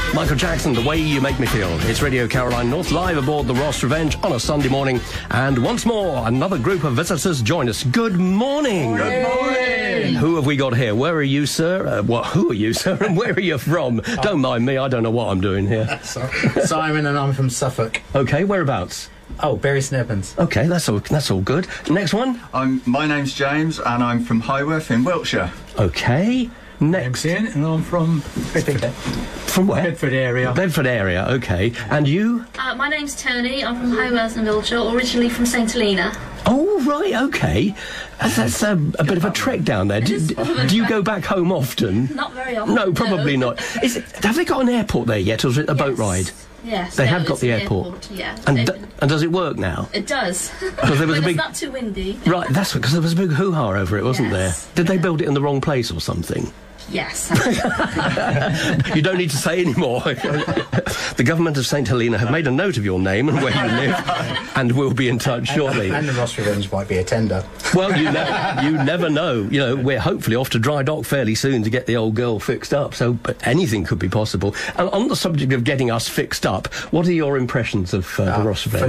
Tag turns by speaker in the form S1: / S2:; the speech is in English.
S1: Michael Jackson, The Way You Make Me Feel. It's Radio Caroline North, live aboard the Ross Revenge on a Sunday morning. And once more, another group of visitors join us. Good morning.
S2: Good morning.
S1: Who have we got here? Where are you, sir? Who are you, sir? And where are you from? Don't mind me, I don't know what I'm doing here.
S2: Simon, and I'm from Suffolk.
S1: Okay, whereabouts?
S2: Oh, Bury St Edmunds.
S1: Okay, that's all good. Next one?
S3: My name's James, and I'm from Highworth in Wiltshire.
S1: Okay. Next.
S4: Ian, and I'm from Bedford.
S1: From where?
S4: Bedford area.
S1: Bedford area, okay. And you?
S5: My name's Tony. I'm from Highworth in Wiltshire, originally from St Helena.
S1: Oh, right, okay. That's a bit of a trek down there. Do you go back home often?
S5: Not very often.
S1: No, probably not. Have they got an airport there yet, or is it a boat ride?
S5: Yes.
S1: They have got the airport.
S5: Yeah.
S1: And does it work now?
S5: It does.
S1: There was
S5: it's not too windy.
S1: Right, that's because there was a big hoo-ha over it, wasn't there? Did they build it in the wrong place or something?
S5: Yes.
S1: You don't need to say any more. The government of St Helena have made a note of your name and where you live, and we'll be in touch shortly.
S2: And the Ross Revenge might be a tender.
S1: Well, you never know. You know, we're hopefully off to dry dock fairly soon to get the old girl fixed up, but anything could be possible. And on the subject of getting us fixed up, what are your impressions of the Ross Revenge?